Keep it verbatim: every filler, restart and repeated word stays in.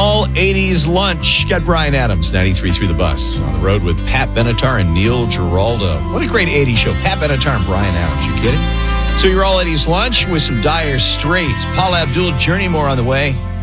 All eighties lunch. Got Brian Adams, ninety-three through the bus. On the road with Pat Benatar and Neil Giraldo. What a great eighties show. Pat Benatar and Brian Adams. You kidding? So your All eighties lunch with some Dire Straits. Paula Abdul, Journey More on the way.